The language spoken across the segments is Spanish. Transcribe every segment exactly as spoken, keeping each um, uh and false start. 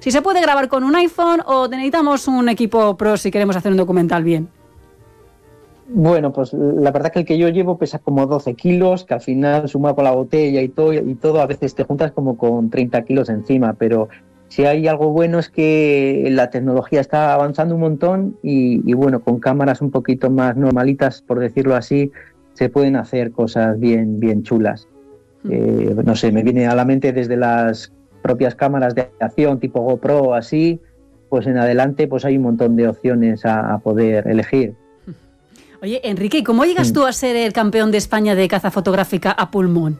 si se puede grabar con un iPhone o necesitamos un equipo pro si queremos hacer un documental bien. Bueno, pues la verdad que el que yo llevo pesa como doce kilos, que al final sumado con la botella y todo, y todo a veces te juntas como con treinta kilos encima, pero si hay algo bueno es que la tecnología está avanzando un montón y, y bueno, con cámaras un poquito más normalitas, por decirlo así, se pueden hacer cosas bien, bien chulas. Mm. Eh, no sé, me viene a la mente desde las propias cámaras de acción tipo GoPro, así, pues en adelante pues hay un montón de opciones a, a poder elegir. Oye, Enrique, ¿y cómo llegas tú a ser el campeón de España de caza fotográfica a pulmón?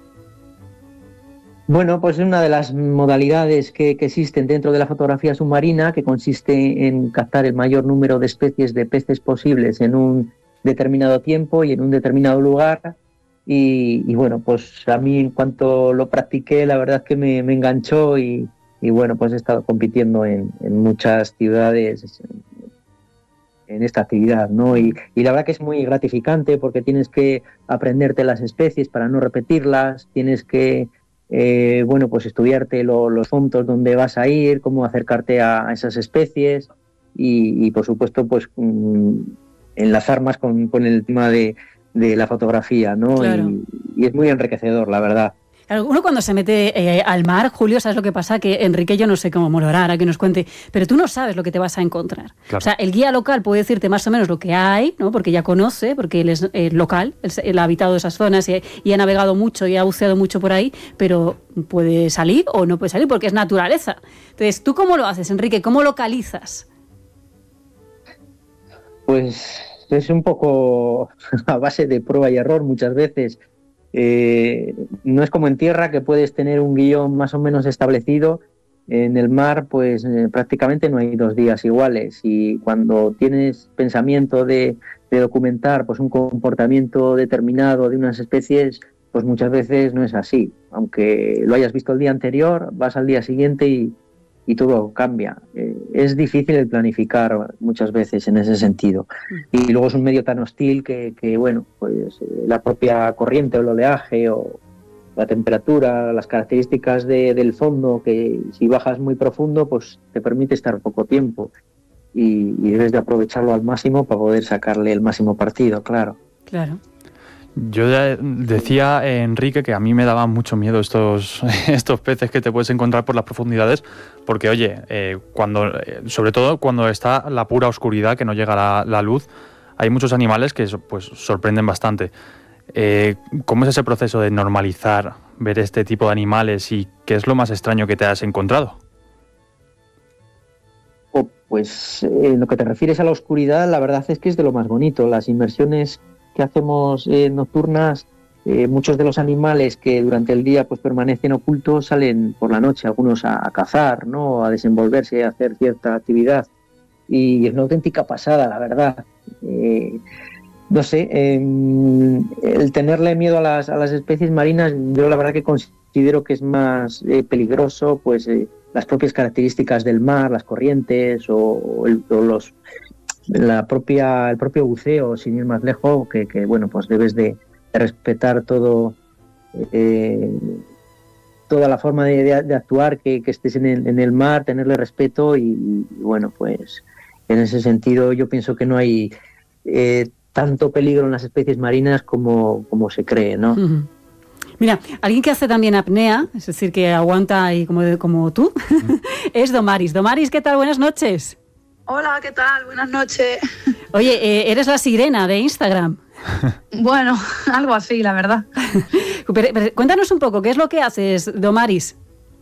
Bueno, pues es una de las modalidades que, que existen dentro de la fotografía submarina, que consiste en captar el mayor número de especies de peces posibles en un determinado tiempo y en un determinado lugar. Y, y bueno, pues a mí en cuanto lo practiqué, la verdad es que me, me enganchó y, y bueno, pues he estado compitiendo en, en muchas ciudades en esta actividad, ¿no? Y, y la verdad que es muy gratificante porque tienes que aprenderte las especies para no repetirlas, tienes que, eh, bueno, pues estudiarte lo, los puntos donde vas a ir, cómo acercarte a, a esas especies y, y, por supuesto, pues um, enlazar más con, con el tema de, de la fotografía, ¿no? Claro. Y, y es muy enriquecedor, la verdad. Uno cuando se mete eh, al mar, Julio, ¿sabes lo que pasa? Que Enrique, yo no sé cómo morará, que nos cuente, pero tú no sabes lo que te vas a encontrar. Claro. O sea, el guía local puede decirte más o menos lo que hay, ¿no? Porque ya conoce, porque él es eh, local, él, él ha habitado esas zonas y, y ha navegado mucho y ha buceado mucho por ahí, pero puede salir o no puede salir porque es naturaleza. Entonces, ¿tú cómo lo haces, Enrique? ¿Cómo localizas? Pues es un poco a base de prueba y error muchas veces. Eh, no es como en tierra, que puedes tener un guión más o menos establecido. En el mar pues eh, prácticamente no hay dos días iguales, y cuando tienes pensamiento de, de documentar pues un comportamiento determinado de unas especies, pues muchas veces no es así. Aunque lo hayas visto el día anterior, vas al día siguiente y, y todo cambia. Eh, es difícil el planificar muchas veces en ese sentido. Y luego es un medio tan hostil que, que bueno, pues eh, la propia corriente o el oleaje o la temperatura, las características de, del fondo, que si bajas muy profundo, pues te permite estar poco tiempo. Y, y debes de aprovecharlo al máximo para poder sacarle el máximo partido, claro. Claro. Yo decía, Enrique, que a mí me daban mucho miedo estos, estos peces que te puedes encontrar por las profundidades, porque, oye, eh, cuando, eh, sobre todo cuando está la pura oscuridad, que no llega la, la luz, hay muchos animales que pues sorprenden bastante. Eh, ¿Cómo es ese proceso de normalizar, ver este tipo de animales y qué es lo más extraño que te has encontrado? Oh, pues en eh, lo que te refieres a la oscuridad, la verdad es que es de lo más bonito. Las inmersiones que hacemos eh, nocturnas, eh, muchos de los animales que durante el día pues permanecen ocultos salen por la noche, algunos a, a cazar, ¿no? A desenvolverse, a hacer cierta actividad, y es una auténtica pasada, la verdad. Eh, no sé, eh, el tenerle miedo a las, a las especies marinas, yo la verdad que considero que es más eh, peligroso pues eh, las propias características del mar, las corrientes o, o, el, o los la propia el propio buceo, sin ir más lejos, que, que bueno, pues debes de, de respetar todo eh, toda la forma de, de, de actuar que, que estés en el, en el mar, tenerle respeto y, y bueno, pues en ese sentido yo pienso que no hay eh, tanto peligro en las especies marinas como, como se cree, ¿no? Uh-huh. Mira, alguien que hace también apnea, es decir, que aguanta ahí como, como tú, uh-huh. es Domaris. Domaris, ¿qué tal? Buenas noches. Hola, ¿qué tal? Buenas noches. Oye, eh, eres la sirena de Instagram. Bueno, algo así, la verdad. Pero, pero, cuéntanos un poco, ¿qué es lo que haces, Domaris?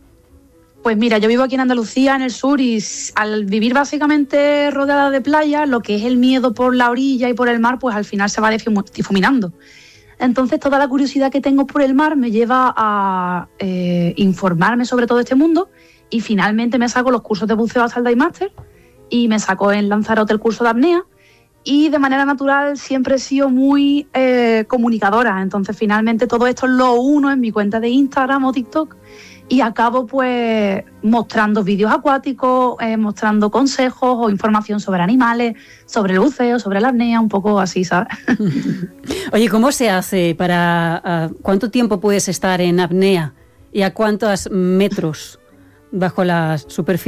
Pues mira, yo vivo aquí en Andalucía, en el sur, y al vivir básicamente rodeada de playa, lo que es el miedo por la orilla y por el mar, pues al final se va difuminando. Entonces toda la curiosidad que tengo por el mar me lleva a eh, informarme sobre todo este mundo, y finalmente me saco los cursos de buceo hasta el Dive Master, y me sacó en Lanzarote el curso de apnea, y de manera natural siempre he sido muy eh, comunicadora. Entonces finalmente todo esto lo uno en mi cuenta de Instagram o TikTok, y acabo pues mostrando vídeos acuáticos, eh, mostrando consejos o información sobre animales, sobre el buceo, sobre la apnea, un poco así, ¿sabes? Oye, ¿cómo se hace para... Uh, cuánto tiempo puedes estar en apnea y a cuántos metros bajo la superficie?